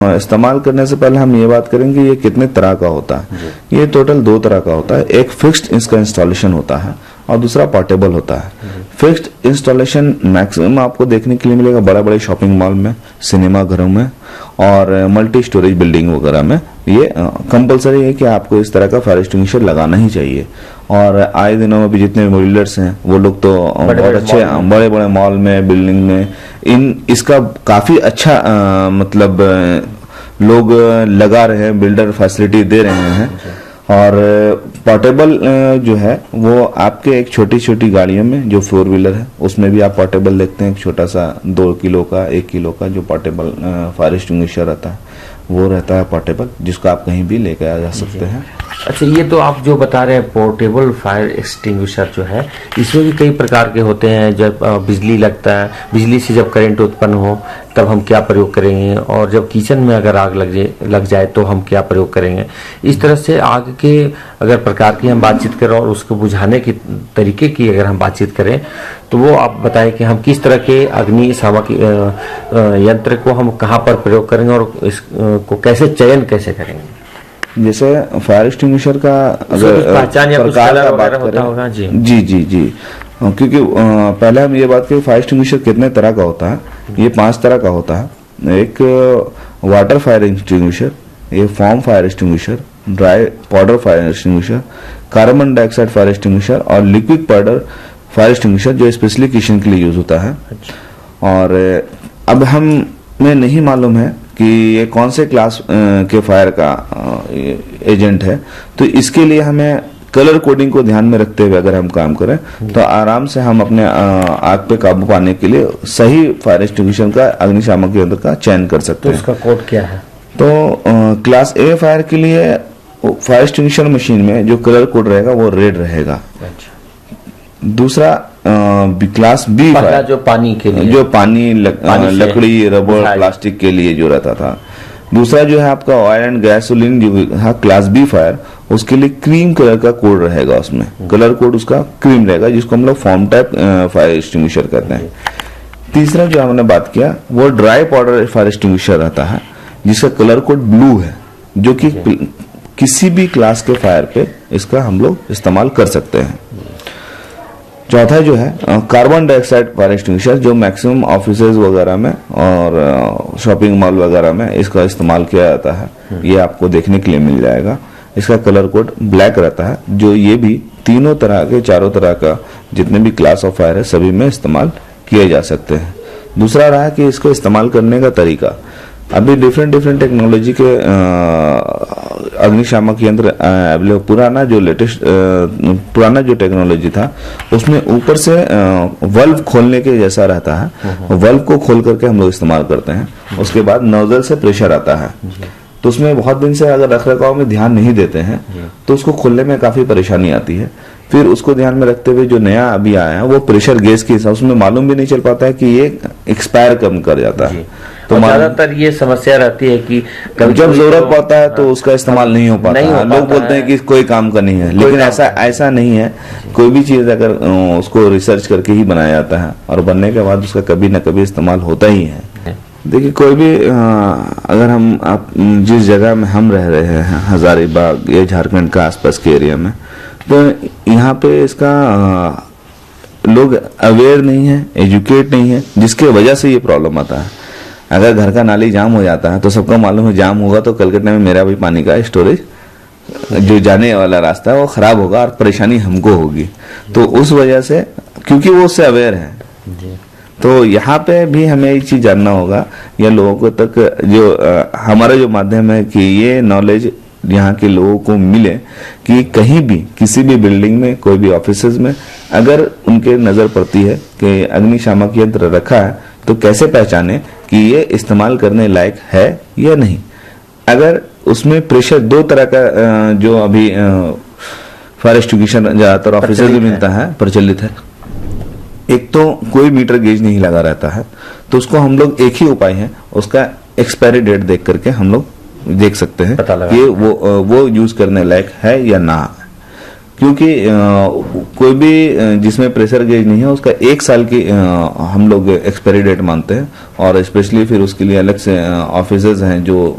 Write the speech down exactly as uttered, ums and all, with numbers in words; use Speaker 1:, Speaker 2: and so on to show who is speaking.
Speaker 1: इस्तेमाल करने से पहले हम ये बात करेंगे ये कितने तरह का होता है। ये टोटल दो तरह का होता है, एक फिक्स्ड इसका इंस्टॉलेशन होता है और दूसरा पोर्टेबल होता है। फिक्स्ड इंस्टॉलेशन मैक्सिमम आपको देखने के लिए मिलेगा बड़े बड़े शॉपिंग मॉल में, सिनेमा घरों में और मल्टी स्टोरेज बिल्डिंग वगैरह में। ये कंपलसरी है कि आपको इस तरह का फायर एक्सटिंग्विशर लगाना ही चाहिए। और आए दिनों में भी जितने बिल्डर्स हैं वो लोग तो बहुत अच्छे बड़े बड़े मॉल में, बिल्डिंग में इन इसका काफी अच्छा आ, मतलब लोग लगा रहे हैं, बिल्डर फैसिलिटी दे रहे हैं। और पोर्टेबल जो है वो आपके एक छोटी छोटी गाड़ियों में जो फोर व्हीलर है उसमें भी आप पोर्टेबल देखते हैं, एक छोटा सा दो किलो का एक किलो का जो पोर्टेबल फायर एक्सटिंग्विशर रहता है वो रहता है पोर्टेबल, जिसको आप कहीं भी लेकर आ जा सकते हैं।
Speaker 2: अच्छा, ये तो आप जो बता रहे हैं पोर्टेबल फायर एक्सटिंग्विशर जो है इसमें भी कई प्रकार के होते हैं। जब बिजली लगता है, बिजली से जब करंट उत्पन्न हो तब हम क्या प्रयोग करेंगे, और जब किचन में अगर आग लग जाए लग जाए तो हम क्या प्रयोग करेंगे। इस तरह से आग के अगर प्रकार की हम बातचीत करें और उसको बुझाने के तरीके की अगर हम बातचीत करें तो वो आप बताएं कि हम किस तरह के अग्नि सामग्री यंत्र को हम कहाँ पर प्रयोग करेंगे और इसको कैसे चयन कैसे करेंगे।
Speaker 1: जैसे फायर एक्सटिंग्विशर का अगर
Speaker 2: पहचान या
Speaker 1: प्रकार का बात
Speaker 2: होता होगा जी
Speaker 1: जी जी जी क्योंकि पहले हम ये बात करें फायर एक्सटिंग्विशर कितने तरह का होता है। ये पांच तरह का होता है। एक वाटर फायर एक्सटिंग्विशर, ये form fire extinguisher, dry powder fire extinguisher, carbon dioxide fire extinguisher और लिक्विड पाउडर फायर एक्सटिंग्विशर जो स्पेशली किचन के लिए यूज होता है। और अब हमें नहीं मालूम है कि ये कौन से क्लास के फायर का एजेंट है, तो इसके लिए हमें कलर कोडिंग को ध्यान में रखते हुए अगर हम काम करें तो आराम से हम अपने आग पे काबू पाने के लिए सही फायर एक्सटिंग्विशर का अग्निशामक यंत्र का चयन कर सकते हैं।
Speaker 2: तो उसका कोड क्या है?
Speaker 1: तो क्लास ए फायर के लिए फायर एक्सटिंग्विशर मशीन में जो कलर कोड रहेगा वो रेड रहेगा। दूसरा क्लास बी फायर
Speaker 2: जो पानी के लिए,
Speaker 1: जो पानी, लक, पानी लकड़ी, रबर, प्लास्टिक के लिए जो रहता था। दूसरा जो है आपका ऑयल एंड गैसोलीन जो है क्लास बी फायर, उसके लिए क्रीम कलर का कोड रहेगा। उसमें कलर कोड उसका क्रीम रहेगा जिसको हम लोग फॉर्म टाइप फायर एक्सटिंग्विशर कहते हैं। तीसरा जो हमने बात किया वो ड्राई पाउडर फायर एक्सटिंग्विशर रहता है जिसका कलर कोड ब्लू है, जो कि किसी भी क्लास के फायर पे इसका हम लोग इस्तेमाल कर सकते हैं। चौथा जो है कार्बन डाइऑक्साइड फायर एक्सटिंग्विशर जो मैक्सिमम ऑफिसेज वगैरह में और शॉपिंग मॉल वगैरह में इसका इस्तेमाल किया जाता है। ये आपको देखने के लिए मिल जाएगा। इसका कलर कोड ब्लैक रहता है, जो ये भी तीनों तरह के चारों तरह का जितने भी क्लास ऑफ फायर है सभी में इस्तेमाल किए जा सकते हैं। दूसरा रहा कि इसको इस्तेमाल करने का तरीका। अभी डिफरेंट डिफरेंट टेक्नोलॉजी के अग्निशामक यंत्र अवेलेबल। पुराना जो लेटेस्ट पुराना जो टेक्नोलॉजी था उसमें ऊपर से वल्व खोलने के जैसा रहता है, वल्व को खोल करके हम लोग इस्तेमाल करते हैं। उसके बाद नोजल से प्रेशर आता है, तो उसमें बहुत दिन से अगर रख रखाव में ध्यान नहीं देते हैं तो उसको खोलने में काफी परेशानी आती है। फिर उसको ध्यान में रखते हुए जो नया अभी आया है वो प्रेशर गेज के हिसाब से उसमें मालूम भी नहीं चल पाता है कि ये एक्सपायर कम कर जाता है।
Speaker 2: तो ज्यादातर ये समस्या रहती है कि
Speaker 1: जब जरूरत पड़ता है तो उसका इस्तेमाल नहीं हो पाता है। लोग बोलते हैं कि कोई काम का नहीं है, लेकिन ऐसा ऐसा नहीं है। कोई भी चीज अगर उसको रिसर्च करके ही बनाया जाता है और बनने के बाद उसका कभी न कभी इस्तेमाल होता ही है। देखिए, कोई भी अगर हम आप जिस जगह में हम रह रहे हैं हजारीबाग या झारखंड का आसपास के एरिया में, तो यहाँ पे इसका लोग अवेयर नहीं है, एजुकेट नहीं है, जिसके वजह से ये प्रॉब्लम आता है। अगर घर का नाली जाम हो जाता है तो सबको मालूम है जाम होगा तो कलकत्ता में मेरा भी पानी का स्टोरेज जो जाने वाला रास्ता है वो खराब होगा और परेशानी हमको होगी। तो उस वजह से क्योंकि वो उससे अवेयर है, तो यहाँ पे भी हमें एक चीज जानना होगा या लोगों को तक जो आ, हमारा जो माध्यम है कि ये नॉलेज यहाँ के लोगों को मिले कि कहीं भी किसी भी बिल्डिंग में कोई भी ऑफिसेज में अगर उनके नजर पड़ती है कि अग्निशामक यंत्र रखा है तो कैसे पहचाने कि ये इस्तेमाल करने लायक है या नहीं। अगर उसमें प्रेशर दो तरह का जो अभी फायर एक्सटिंग्विशर ज्यादातर ऑफिसेज में मिलता है, प्रचलित है। एक तो कोई मीटर गेज नहीं लगा रहता है, तो उसको हम लोग एक ही उपाय है, उसका एक्सपायरी डेट देख करके हम लोग देख सकते हैं कि वो वो यूज करने लायक है या ना। क्योंकि कोई भी जिसमें प्रेशर गेज नहीं है उसका एक साल की हम लोग एक्सपायरी डेट मानते हैं, और स्पेशली फिर उसके लिए अलग से ऑफिसर्स हैं जो